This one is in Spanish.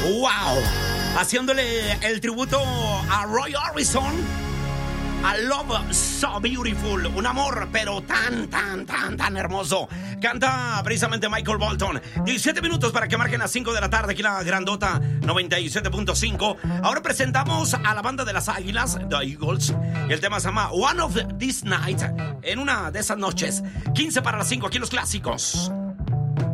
¡Wow! Haciéndole el tributo a Roy Orbison. A Love So Beautiful. Un amor, pero tan hermoso. Canta precisamente Michael Bolton. 17 minutos para que marquen las 5 de la tarde. Aquí la grandota 97.5. Ahora presentamos a la banda de las Águilas, The Eagles. Y el tema se llama One of These Nights. En una de esas noches. 15 para las 5, aquí los clásicos.